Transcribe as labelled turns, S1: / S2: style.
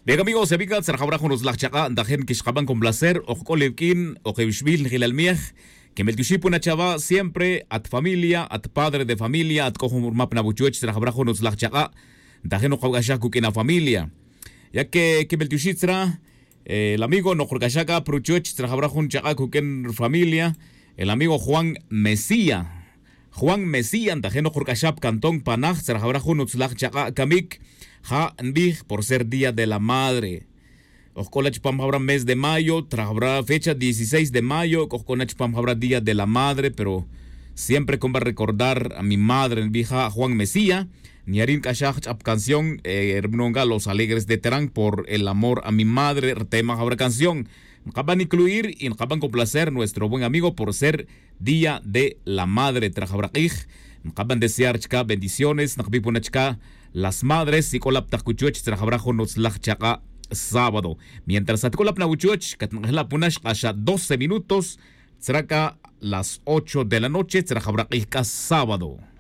S1: Bien amigos, amigas, trabajo nos la chaca, dajen que escapan con placer, o colevkin, o que vishbil, gilalmiej, que me una chava siempre, at familia, at padre de familia, at cojo map nabuchuech, trabajo nos la chaca, dajen o kaugashaku que na familia. Ya que Meltushitra, el amigo no jorgashaka, pruchuech, trabajo un chaca que familia, el amigo Juan Mesía. Juan Mesía, Antajeno Jorkashap, Cantón Panaj, Trabajo Nutzlach Chaca Kamik, Ha Nbij, por ser Día de la Madre. Ojkolach Pam habrá mes de mayo, trabrá fecha 16 de mayo, Ojkolach Pam habrá Día de la Madre, pero siempre como va a recordar a mi madre, en vieja Juan Mesía, Niarin Kashach Chap canción, Hermnonga, Los Alegres de Terán, por el amor a mi madre, tema habrá canción. Acaban incluir y acaban complacer nuestro buen amigo por ser Día de la Madre. Trajabraqij, acaban desear chka bendiciones, nakbipunachka las madres y colap takuchuch trajabrajo nos lachaka sábado. Mientras atkolap nauchuch katnahla punash asha 12 minutos, traca las 8 de la noche trajabraqij sábado.